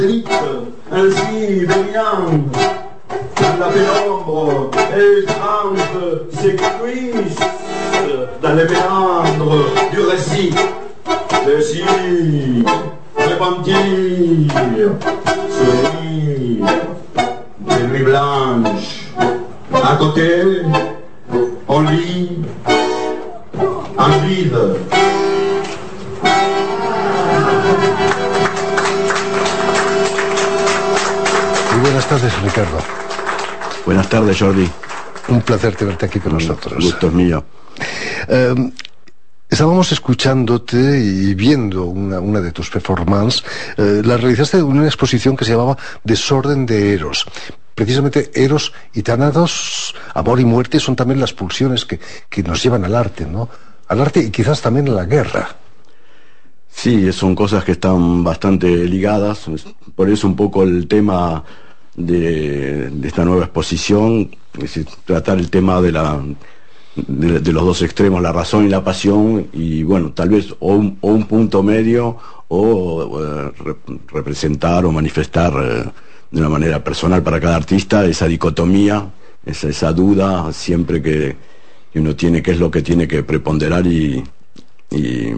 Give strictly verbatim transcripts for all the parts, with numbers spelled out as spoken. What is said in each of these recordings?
Ainsi baignant dans la pénombre, étrange s'écuisse dans les méandres du récit. Désir, repentir, sourire, des nuits blanches. À côté, on lit, en vide. Buenas tardes, Ricardo. Buenas tardes, Jordi. Un placer tenerte aquí con nosotros. El gusto es mío. Eh, estábamos escuchándote y viendo una, una de tus performances. Eh, la realizaste en una exposición que se llamaba Desorden de Eros. Precisamente Eros y Tánatos, amor y muerte, son también las pulsiones que, que nos llevan al arte, ¿no? Al arte y quizás también a la guerra. Sí, son cosas que están bastante ligadas. Por eso un poco el tema de, de esta nueva exposición, es decir, tratar el tema de la de, de los dos extremos, la razón y la pasión, y bueno, tal vez o un, o un punto medio, o eh, re, representar o manifestar eh, de una manera personal para cada artista esa dicotomía, esa, esa duda siempre que, que uno tiene, qué es lo que tiene que preponderar, y, y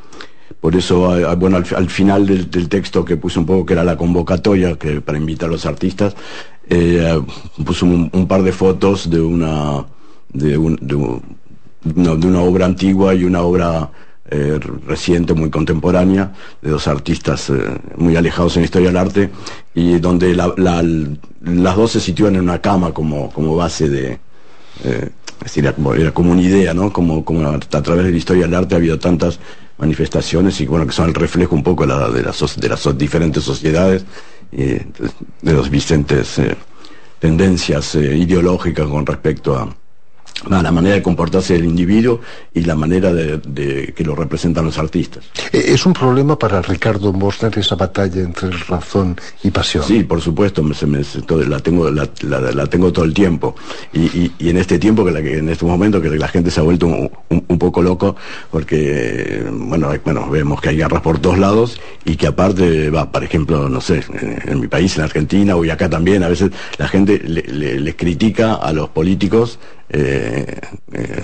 por eso, bueno, al, al final del, del texto que puse un poco, que era la convocatoria que para invitar a los artistas, eh, puse un, un par de fotos de una de, un, de, un, no, de una obra antigua y una obra eh, reciente, muy contemporánea, de dos artistas eh, muy alejados en la historia del arte, y donde la, la, las dos se sitúan en una cama como, como base de... Eh, es decir, era, era como una idea, ¿no? Como, como a, a través de la historia del arte ha habido tantas manifestaciones, y bueno, que son el reflejo un poco de, la, de, las, de las diferentes sociedades, eh, de las diferentes eh, tendencias eh, ideológicas con respecto a, a la manera de comportarse del individuo y la manera de, de que lo representan los artistas. ¿Es un problema para Ricardo Mosner esa batalla entre razón y pasión? Sí, por supuesto, me, se me, todo, la, tengo, la, la, la tengo todo el tiempo, y, y, y en este tiempo, que, la, que en este momento que la gente se ha vuelto un, un, un poco loco, porque bueno, bueno, vemos que hay guerras por todos lados, y que aparte, va, por ejemplo, no sé, en, en mi país, en Argentina, y acá también, a veces la gente le, le, les critica a los políticos eh, eh,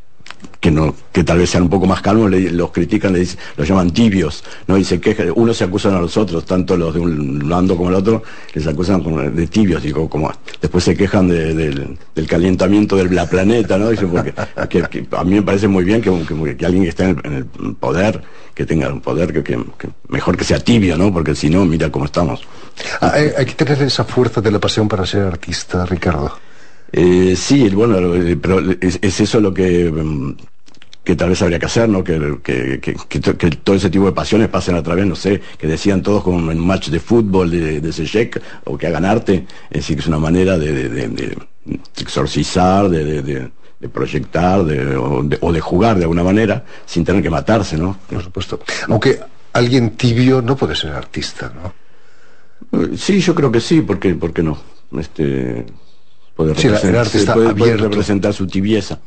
que no, que tal vez sean un poco más calmos, le, los critican, le dicen, los llaman tibios, ¿no? Y se quejan, unos se acusan a los otros, tanto los de un bando como el otro, les acusan de tibios, digo, como después se quejan de, de, del calentamiento del la planeta, ¿no? Dicen, porque que, que a mí me parece muy bien que, que, que alguien que esté en el, en el poder, que tenga un poder, que, que, que mejor que sea tibio, ¿no? Porque si no, mira cómo estamos. Hay, hay que tener esa fuerza de la pasión para ser artista, Ricardo. Eh, sí, bueno, pero es, es eso lo que... que tal vez habría que hacer, ¿no? Que, que, que, que, que todo ese tipo de pasiones pasen a través, no sé, que decían todos como en un match de fútbol de, de Zizek, o que hagan arte. Es decir, que es una manera de, de, de, de exorcizar, de, de, de, de proyectar, de, o, de, o de jugar de alguna manera, sin tener que matarse, ¿no? Por supuesto. Aunque alguien tibio no puede ser artista, ¿no? Sí, yo creo que sí, porque, ¿por qué no? Este, puede, sí, el arte está puede, puede abierto. representar su tibieza.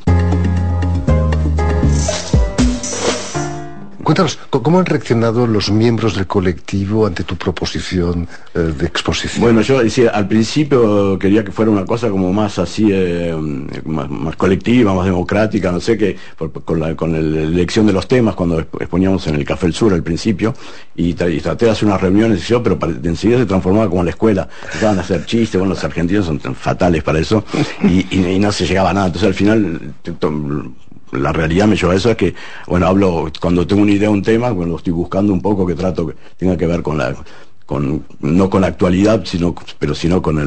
Cuéntanos, ¿cómo han reaccionado los miembros del colectivo ante tu proposición eh, de exposición? Bueno, yo decía, al principio quería que fuera una cosa como más así, eh, más, más colectiva, más democrática, no sé qué, por, con, la, con la elección de los temas, cuando exponíamos en el Café El Sur al principio, y, y traté de hacer unas reuniones, yo, pero para, enseguida se transformaba como en la escuela, empezaban a hacer chistes, bueno, los argentinos son fatales para eso, y, y, y no se llegaba a nada. Entonces al final... la realidad me lleva a eso, es que, bueno, hablo, cuando tengo una idea, un tema, cuando estoy buscando un poco, que trato que tenga que ver con la, con, no con la actualidad, sino, pero sino con el